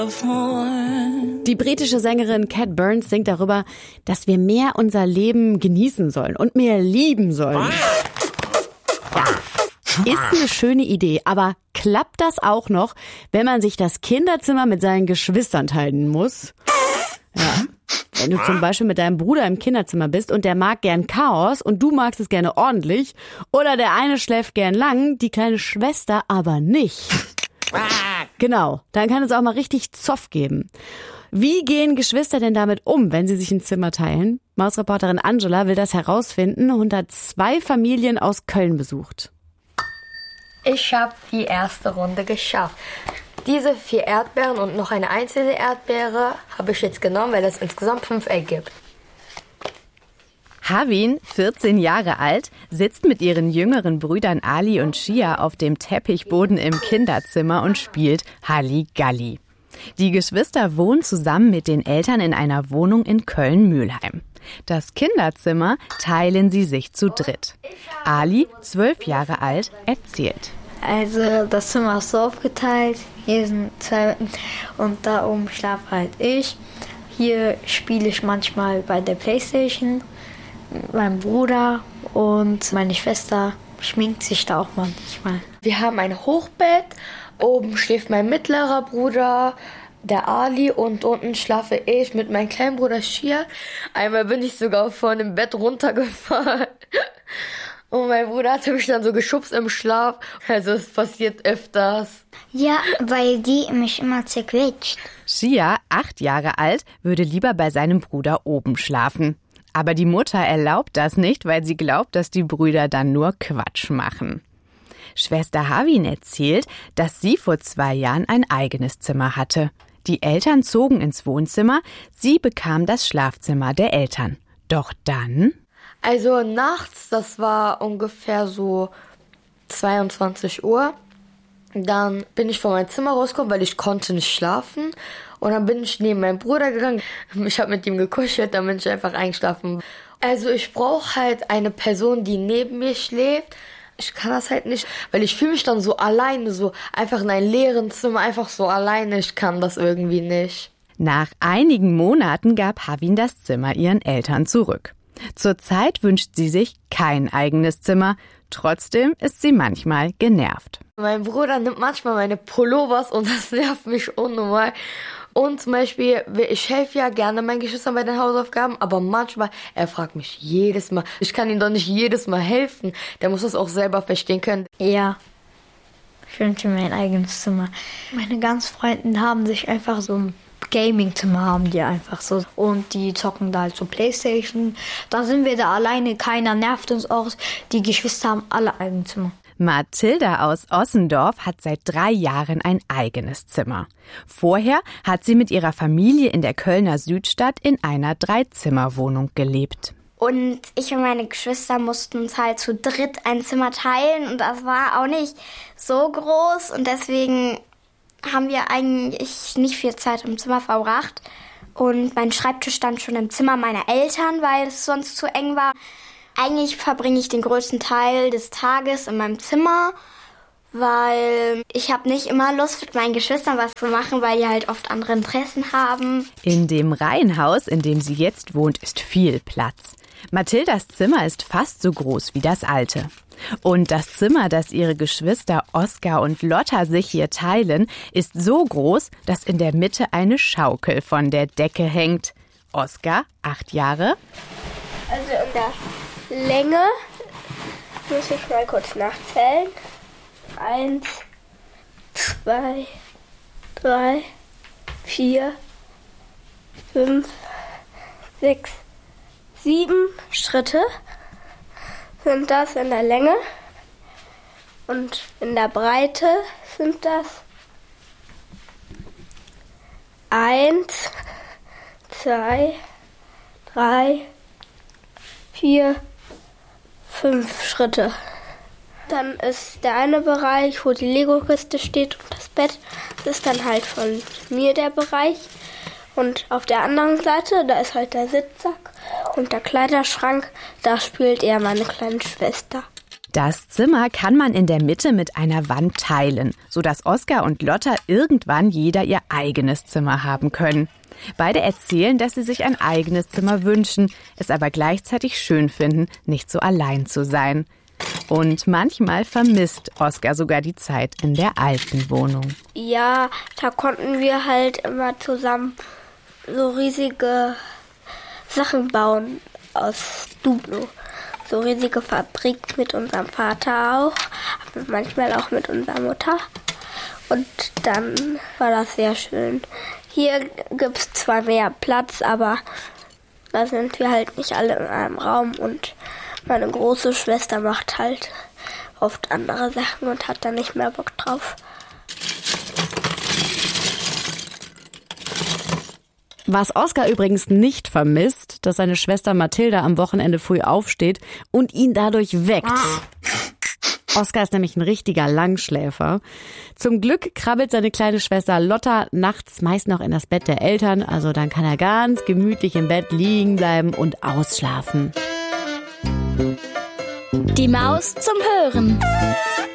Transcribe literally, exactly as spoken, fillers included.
Die britische Sängerin Cat Burns singt darüber, dass wir mehr unser Leben genießen sollen und mehr lieben sollen. Ja, ist eine schöne Idee, aber klappt das auch noch, wenn man sich das Kinderzimmer mit seinen Geschwistern teilen muss? Ja. Wenn du zum Beispiel mit deinem Bruder im Kinderzimmer bist und der mag gern Chaos und du magst es gerne ordentlich, oder der eine schläft gern lang, die kleine Schwester aber nicht. Genau, dann kann es auch mal richtig Zoff geben. Wie gehen Geschwister denn damit um, wenn sie sich ein Zimmer teilen? Mausreporterin Angela will das herausfinden und hat zwei Familien aus Köln besucht. Ich habe die erste Runde geschafft. Diese vier Erdbeeren und noch eine einzelne Erdbeere habe ich jetzt genommen, weil es insgesamt fünf ergibt. Havin, vierzehn Jahre alt, sitzt mit ihren jüngeren Brüdern Ali und Shia auf dem Teppichboden im Kinderzimmer und spielt Halligalli. Die Geschwister wohnen zusammen mit den Eltern in einer Wohnung in Köln-Mühlheim. Das Kinderzimmer teilen sie sich zu dritt. Ali, zwölf Jahre alt, erzählt. Also das Zimmer ist so aufgeteilt, hier sind zwei und da oben schlafe halt ich. Hier spiele ich manchmal bei der Playstation, mein Bruder und meine Schwester schminkt sich da auch manchmal. Wir haben ein Hochbett, oben schläft mein mittlerer Bruder, der Ali, und unten schlafe ich mit meinem kleinen Bruder Shia. Einmal bin ich sogar von dem Bett runtergefallen. Und mein Bruder hatte mich dann so geschubst im Schlaf. Also es passiert öfters. Ja, weil die mich immer zerquetscht. Shia, acht Jahre alt, würde lieber bei seinem Bruder oben schlafen. Aber die Mutter erlaubt das nicht, weil sie glaubt, dass die Brüder dann nur Quatsch machen. Schwester Havin erzählt, dass sie vor zwei Jahren ein eigenes Zimmer hatte. Die Eltern zogen ins Wohnzimmer, sie bekam das Schlafzimmer der Eltern. Doch dann... Also nachts, das war ungefähr so zweiundzwanzig Uhr. Dann bin ich von meinem Zimmer rausgekommen, weil ich konnte nicht schlafen. Und dann bin ich neben meinen Bruder gegangen. Ich habe mit ihm gekuschelt, dann bin ich einfach eingeschlafen. Also ich brauche halt eine Person, die neben mir schläft. Ich kann das halt nicht, weil ich fühle mich dann so alleine, so einfach in einem leeren Zimmer, einfach so alleine. Ich kann das irgendwie nicht. Nach einigen Monaten gab Havin das Zimmer ihren Eltern zurück. Zurzeit wünscht sie sich kein eigenes Zimmer. Trotzdem ist sie manchmal genervt. Mein Bruder nimmt manchmal meine Pullovers und das nervt mich unnormal. Und zum Beispiel, ich helfe ja gerne meinen Geschwistern bei den Hausaufgaben, aber manchmal, er fragt mich jedes Mal. Ich kann ihm doch nicht jedes Mal helfen. Der muss das auch selber verstehen können. Ja, ich wünsche mir ein eigenes Zimmer. Meine ganzen Freunde haben sich einfach so ein Gaming-Zimmer haben die einfach so. Und die zocken da halt so Playstation. Da sind wir da alleine, keiner nervt uns auch. Die Geschwister haben alle ein Zimmer. Mathilda aus Ossendorf hat seit drei Jahren ein eigenes Zimmer. Vorher hat sie mit ihrer Familie in der Kölner Südstadt in einer Dreizimmerwohnung gelebt. Und ich und meine Geschwister mussten uns halt zu dritt ein Zimmer teilen. Und das war auch nicht so groß. Und deswegen haben wir eigentlich nicht viel Zeit im Zimmer verbracht. Und mein Schreibtisch stand schon im Zimmer meiner Eltern, weil es sonst zu eng war. Eigentlich verbringe ich den größten Teil des Tages in meinem Zimmer, weil ich habe nicht immer Lust, mit meinen Geschwistern was zu machen, weil die halt oft andere Interessen haben. In dem Reihenhaus, in dem sie jetzt wohnt, ist viel Platz. Mathildas Zimmer ist fast so groß wie das alte. Und das Zimmer, das ihre Geschwister Oskar und Lotta sich hier teilen, ist so groß, dass in der Mitte eine Schaukel von der Decke hängt. Oskar, acht Jahre. Also in der Länge muss ich mal kurz nachzählen. Eins, zwei, drei, vier, fünf, sechs, sieben Schritte sind das in der Länge und in der Breite sind das eins, zwei, drei, vier, fünf Schritte. Dann ist der eine Bereich, wo die Lego-Kiste steht und das Bett. Das ist dann halt von mir der Bereich. Und auf der anderen Seite, da ist halt der Sitzsack und der Kleiderschrank. Da spielt eher meine kleine Schwester. Das Zimmer kann man in der Mitte mit einer Wand teilen, sodass Oskar und Lotta irgendwann jeder ihr eigenes Zimmer haben können. Beide erzählen, dass sie sich ein eigenes Zimmer wünschen, es aber gleichzeitig schön finden, nicht so allein zu sein. Und manchmal vermisst Oskar sogar die Zeit in der alten Wohnung. Ja, da konnten wir halt immer zusammen so riesige Sachen bauen aus Duplo. So riesige Fabrik mit unserem Vater auch, aber manchmal auch mit unserer Mutter. Und dann war das sehr schön. Hier gibt es zwar mehr Platz, aber da sind wir halt nicht alle in einem Raum. Und meine große Schwester macht halt oft andere Sachen und hat dann nicht mehr Bock drauf. Was Oskar übrigens nicht vermisst, dass seine Schwester Mathilda am Wochenende früh aufsteht und ihn dadurch weckt. Oskar ist nämlich ein richtiger Langschläfer. Zum Glück krabbelt seine kleine Schwester Lotta nachts meist noch in das Bett der Eltern, also dann kann er ganz gemütlich im Bett liegen bleiben und ausschlafen. Die Maus zum Hören.